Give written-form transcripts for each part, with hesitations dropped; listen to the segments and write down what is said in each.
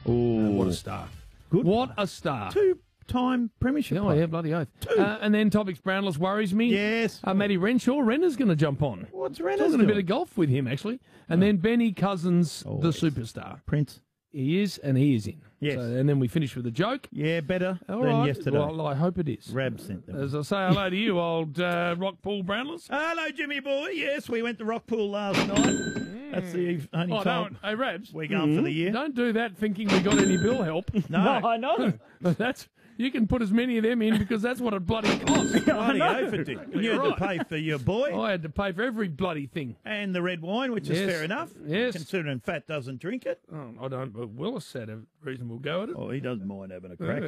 Ooh. What a star. Good What one. a star. Two-time premiership Oh, player. yeah, bloody oath. And then Topics Brownless worries me. Yes. Matty Renshaw. Renner's going to jump on. What's Renner's Talking a doing? bit of golf with him, actually. And then Benny Cousins, the Always. superstar. Prince. He is, and he is in. Yes. And then we finish with a joke. Yeah, better All than right. yesterday. Well, I hope it is. Rab sent them. As I say hello to you, old Rockpool Brownless. Hello, Jimmy boy. Yes, we went to Rockpool last night. That's the only Oh, time no. Hey, Rabs. we're going for the year. Don't do that thinking we got any bill help. No. I know. You can put as many of them in because that's what it bloody costs. Bloody oath it did. And you had Right. to pay for your boy I had to pay for every bloody thing. and the red wine, which is Yes. fair enough. Yes. Considering Fat doesn't drink it. Oh, I don't, but Willis had a reasonable go at it. Oh, he doesn't mind having a crack.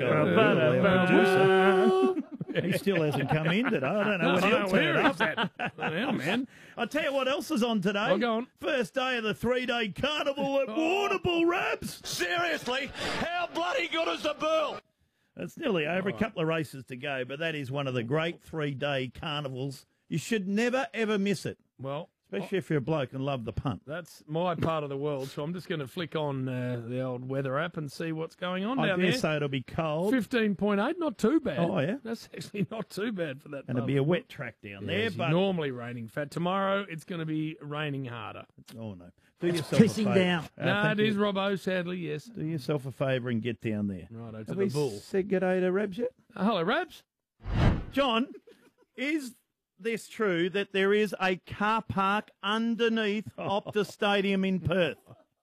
He still hasn't come in today. I don't know when he'll turn up. Well, man. I'll tell you what else is on today. Oh, go on. First day of the 3-day carnival at Warrnambool, Rabs. Seriously, how bloody good is the Burl? It's nearly over. A couple of races to go, but that is one of the great 3-day carnivals. You should never, ever miss it, Well, especially if you're a bloke and love the punt. that's my part of the world, so I'm just going to flick on the old weather app and see what's going on I down dare there. say it'll be cold, 15.8, not too bad. Oh, yeah? That's actually not too bad for that. and it'll be a wet track down there. It's But normally raining. Fat tomorrow, it's going to be raining harder. oh no, do yourself a pissing favour. down. No, thank it is you. Robbo, sadly, yes. Do yourself a favour and get down there. Righto, to Have the we bull. said good day to Rabs yet? Hello, Rabs. John, is this true that there is a car park underneath Optus Stadium in Perth?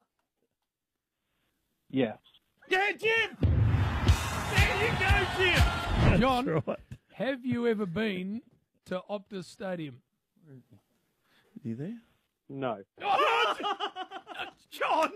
Yeah. Yeah, Jim! There you go, Jim! John, That's right. have you ever been to Optus Stadium? Is he there? No. John!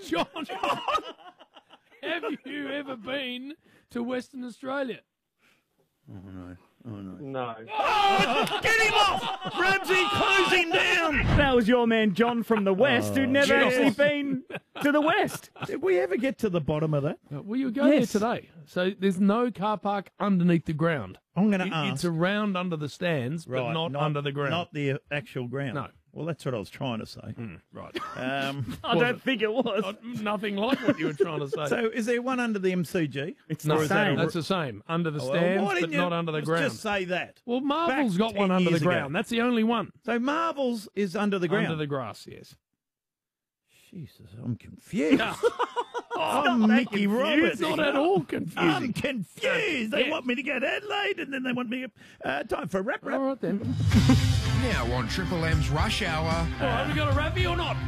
Have you ever been to Western Australia? Oh, no. Oh, no. No. Get him off! Ramsey, close him down! That was your man John from the West who'd never yes. actually been to the West. Did we ever get to the bottom of that? Well, you go Yes. there today. So there's no car park underneath the ground. I'm going to ask. It's around under the stands, but not under the ground. Not the actual ground. No. Well, that's what I was trying to say. Right. I don't think it was. Nothing like what you were trying to say. So, is there one under the MCG? It's no, the same. that's the same. Under the Well, stands, why but didn't you not under the ground. Just say that. Well, Marvel's Back got 10 one under the years ago. ground. That's the only one. So, Marvels is under the ground. Under the grass, yes. Jesus, I'm confused. I'm Mickey Roberts. It's not at all confusing. I'm confused. They Yeah. want me to go to Adelaide, and then they want me to... time for a wrap. All right, then. Now on Triple M's Rush Hour, All right, we got a rappy or not?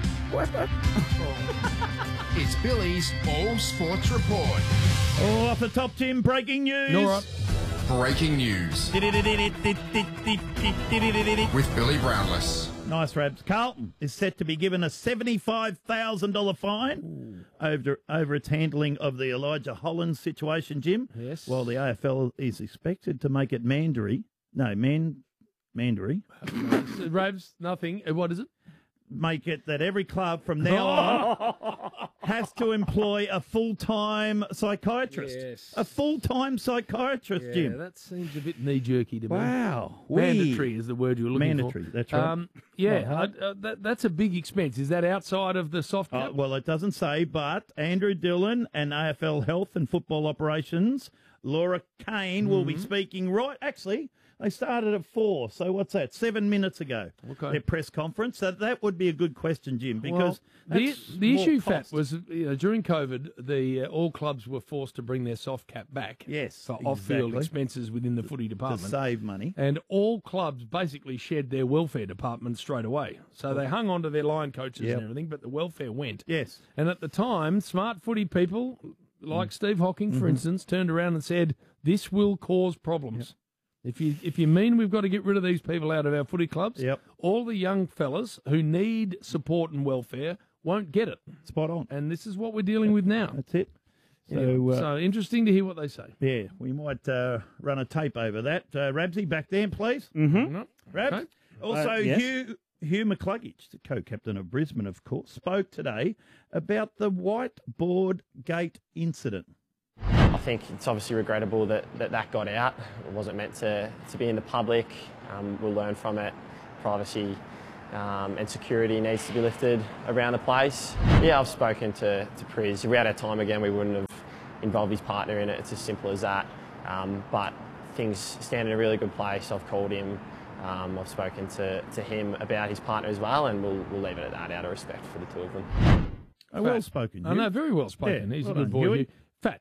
it's Billy's All Sports Report. Oh, off the top, Tim, breaking news. All right. Breaking news with Billy Brownless. Nice, Rabs. Carlton is set to be given a $75,000 fine over its handling of the Elijah Holland situation, Jim. Yes. While the AFL is expected to make it mandatory. No, mandatory. Rabs, nothing. What is it? Make it that every club from now on has to employ a full-time psychiatrist. Yes. A full-time psychiatrist, Yeah, Jim. that seems a bit knee-jerky to me. Wow. Mandatory is the word you're looking Mandatory, for. that's right. That's a big expense. Is that outside of the soft cap? Well, it doesn't say, but Andrew Dillon and AFL Health and Football Operations, Laura Kane, will be speaking right. Actually, they started at 4, so what's that? 7 minutes ago. Okay. Their press conference. So that would be a good question, Jim, because the that's issue, more Fat, cost. was during COVID, the all clubs were forced to bring their soft cap back. Yes, for off-field exactly. expenses within the footy to department. save money. And all clubs basically shed their welfare department straight away. So they hung on to their line coaches Yep. and everything, but the welfare went. Yes. And at the time, smart footy people, like Steve Hocking, for instance, turned around and said, this will cause problems. If you mean we've got to get rid of these people out of our footy clubs, Yep. all the young fellas who need support and welfare won't get it. Spot on. And this is what we're dealing with now. That's it. So, Anyway, so interesting to hear what they say. yeah, we might run a tape over that. Rabsy, back there, please. No? Rabs. Okay. Also, yes. Hugh McCluggage, the co-captain of Brisbane, of course, spoke today about the whiteboard gate incident. I think it's obviously regrettable that got out. It wasn't meant to be in the public. We'll learn from it. Privacy and security needs to be lifted around the place. Yeah, I've spoken to Priz. If we had our time again, we wouldn't have involve his partner in it. It's as simple as that. But things stand in a really good place. I've called him. I've spoken to him about his partner as well, and we'll leave it at that out of respect for the two of them. Well spoken. I know, very well spoken. Yeah, He's well a good done, boy. Huey. Hugh. Fat.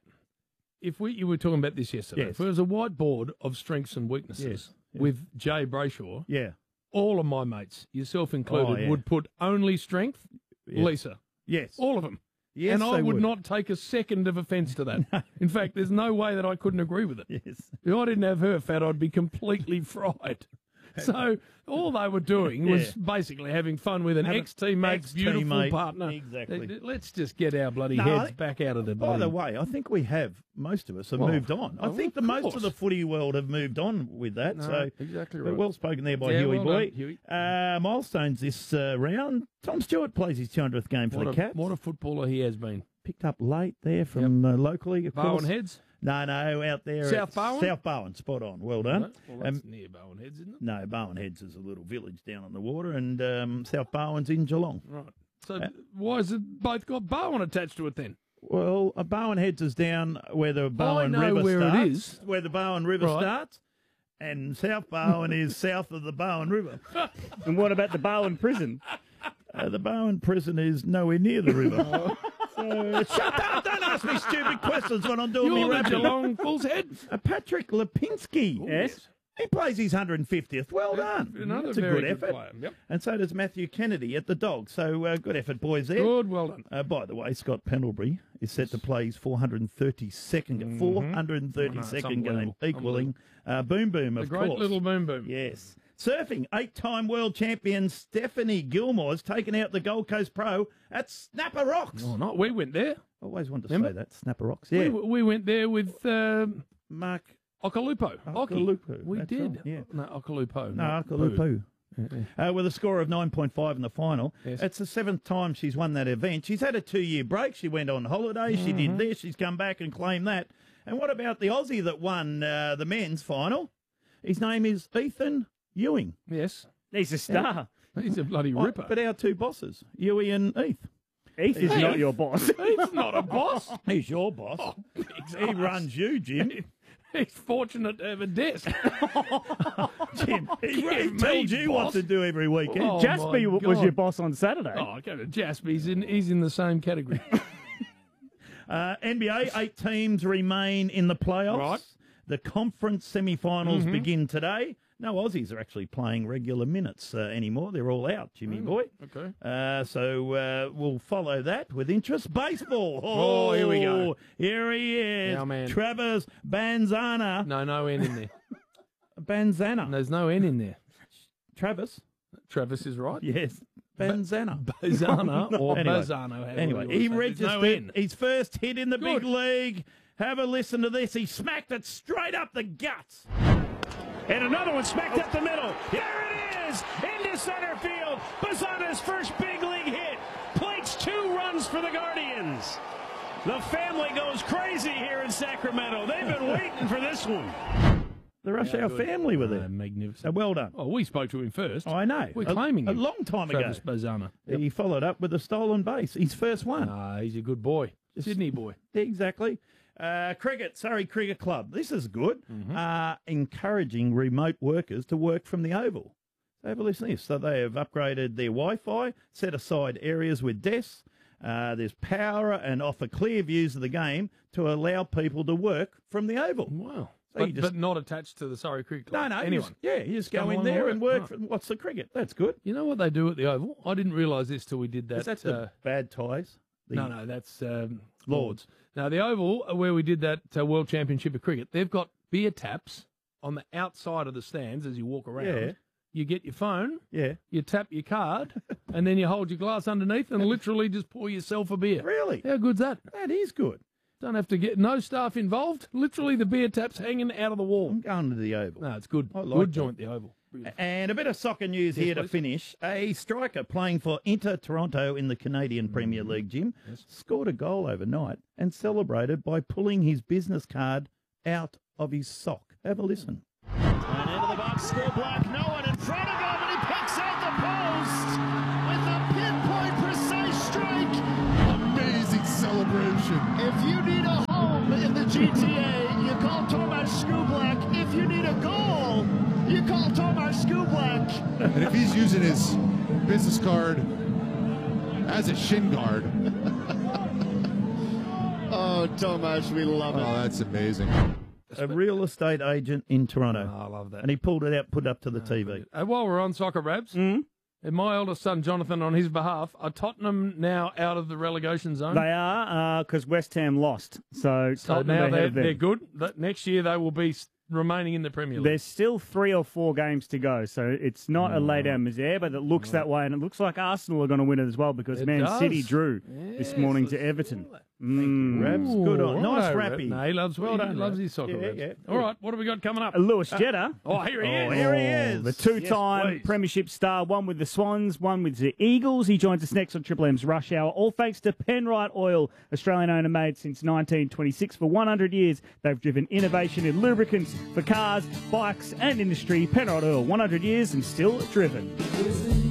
You were talking about this yesterday. Yes. If there was a whiteboard of strengths and weaknesses Yes. with Jay Brayshaw, Yeah. all of my mates, yourself included, Oh, yeah. would put only strength, Yeah. Lisa. Yes. All of them. Yes, and I they would would. not take a second of offence to that. In fact, there's no way that I couldn't agree with it. Yes. If I didn't have her fat, I'd be completely fried. So all they were doing was basically having fun with an Have an ex-teammate's beautiful ex-teammate. partner. Exactly. Let's just get our bloody No, heads back out of the By bloody... the way, I think we have, most of us have Well, moved on. I well, think of most course. of the footy world have moved on with that. No, so exactly but right. well spoken there by Yeah, Huey well boy. done, Huey. Milestones this round. Tom Stewart plays his 200th game for the Cats. What a footballer he has been. Picked up late there from locally, of course. Bowen Heads? No, out there. South at Bowen? South Bowen, spot on. Well done. Well, that's near Bowen Heads, isn't it? No, Bowen Heads is a little village down on the water, and South Bowen's in Geelong. Right. So why has it both got Bowen attached to it then? Well, Bowen Heads is down where the Bowen know River where it starts. is. Where the Bowen River Right. starts. And South Bowen is south of the Bowen River. And what about the Bowen prison? The Bowen prison is nowhere near the river. So, shut up! Don't ask me stupid questions when I'm doing You're me the rapping. Geelong Fool's Head. Patrick Lipinski. Yes. He plays his 150th. Well done. Another That's a very good effort. player. Yep. And so does Matthew Kennedy at the Dogs. So good effort, boys, there. Good, well done. By the way, Scott Pendlebury is set to play his 432nd, 432nd game, unbelievable. equaling Boom Boom, The of great course. little boom boom. Yes. Surfing, 8-time world champion Stephanie Gilmore's taken out the Gold Coast Pro at Snapper Rocks. Oh, no, we went there. Always wanted to Remember? say that, Snapper Rocks. Yeah. We went there with Mark Okalupo. Okalupo, We that's did. right, yeah. No, Okalupo. No, not Akalupu. Poo. With a score of 9.5 in the final. Yes. It's the 7th time she's won that event. She's had a 2-year break. She went on holiday. She did this. She's come back and claimed that. And what about the Aussie that won the men's final? His name is Ethan Ewing. Yes. He's a star. He's a bloody ripper. But our two bosses, Ewing and Heath. Heath is not your boss. He's not a boss. He's your boss. He runs you, Jim. He's fortunate to have a desk. Jim, he Give me, tells you what boss. to do every weekend. Oh, Jaspy my was God. your boss on Saturday. Oh, go to Jasper. He's in the same category. NBA, 8 teams remain in the playoffs. Right. The conference semi-finals begin today. No Aussies are actually playing regular minutes anymore. They're all out, Jimmy boy. Okay. So we'll follow that with interest. Baseball. Oh, here we go. Here he is. Now, man. Travis Banzana. No N in there. Banzana. There's no N in there. Travis. Travis is right. Yes. Banzana. Bazana or Anyway. Bazano. however Anyway, you he wanna say. There's no registered N. his first hit in the Good. big league. Have a listen to this. He smacked it straight up the guts. And another one smacked up the middle. There it is! Into center field. Bazana's first big league hit. Plates 2 runs for the Guardians. The family goes crazy here in Sacramento. They've been waiting for this one. The Rush Hour family were there. Magnificent. So well done. Oh, we spoke to him first. Oh, I know. We're claiming a him. long time Travis ago. Bazana. He followed up with a stolen base. His first one. He's a good boy. Sydney boy. Exactly. Cricket, Surrey Cricket Club. This is good. Encouraging remote workers to work from the Oval. So have a listen to this. So they have upgraded their Wi-Fi, set aside areas with desks. There's power and offer clear views of the game to allow people to work from the Oval. Wow. So you But not attached to the Surrey Cricket No, Club. no. Anyone. You just go Come in along there the and way. work. Right. From, what's the cricket? That's good. You know what they do at the Oval? I didn't realise this till we did that. Is that the bad ties? No, that's Lords. Lords. Now, the Oval, where we did that World Championship of Cricket, they've got beer taps on the outside of the stands as you walk around. Yeah. You get your phone, Yeah. you tap your card, and then you hold your glass underneath and literally just pour yourself a beer. Really? How good's that? That is good. Don't have to get no staff involved. Literally the beer tap's hanging out of the wall. I'm going to the Oval. No, it's good. I like Good that. joint, the Oval. And a bit of soccer news here to please. finish. A striker playing for Inter Toronto in the Canadian Premier League, Jim, scored a goal overnight and celebrated by pulling his business card out of his sock. Have a listen. And into the box, still black. No one in front of him, and he picks out the post with a pinpoint precise strike. Amazing celebration. If you need a home GTA, you call Tomas Skublak. If you need a goal, you call Tomas Skublak. And if he's using his business card as a shin guard. Oh, Tomas, we love it. Oh, that's amazing. A real estate agent in Toronto. Oh, I love that. And he pulled it out, put it up to the TV. While we're on soccer, Rabs, and my eldest son, Jonathan, on his behalf, are Tottenham now out of the relegation zone? They are, because West Ham lost. So Tottenham now ahead of them. they're good. Next year they will be remaining in the Premier League. There's still 3 or 4 games to go, so it's not a lay down misère, but it looks that way, and it looks like Arsenal are going to win it as well because Man City drew this morning to Everton. Rabs, good on. Nice rappy. No, he loves, he loves his soccer. Yeah, Rabs. yeah. All right, what have we got coming up? Lewis Jetta. Oh, here he is. Here he is. The two-time Yes, please. Premiership star, one with the Swans, one with the Eagles. He joins us next on Triple M's Rush Hour, all thanks to Penrite Oil, Australian owner made since 1926. For 100 years, they've driven innovation in lubricants for cars, bikes and industry. Penrite Oil, 100 years and still driven.